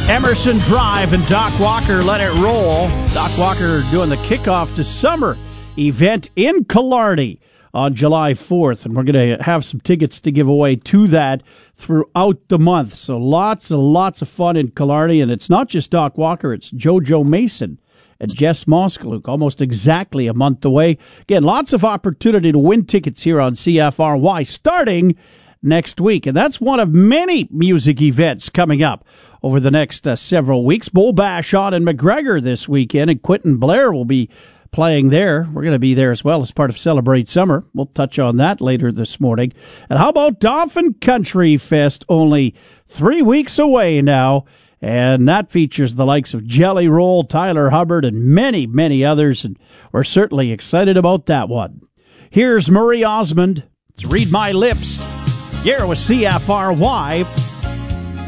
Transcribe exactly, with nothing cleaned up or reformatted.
Emerson Drive and Doc Walker Let It Roll. Doc Walker doing the kickoff to summer event in Killarney on July fourth, and we're going to have some tickets to give away to that throughout the month. So lots and lots of fun in Killarney, and it's not just Doc Walker, it's JoJo Mason and Jess Moskaluk, almost exactly a month away. Again, lots of opportunity to win tickets here on C F R Y starting next week, and that's one of many music events coming up over the next uh, several weeks. Bull Bash on in McGregor this weekend, and Quentin Blair will be playing there. We're going to be there as well as part of Celebrate Summer. We'll touch on that later this morning. And how about Dauphin Country Fest, only three weeks away now, and that features the likes of Jelly Roll, Tyler Hubbard, and many, many others, and we're certainly excited about that one. Here's Marie Osmond. Let's Read My Lips. Here with C F R Y.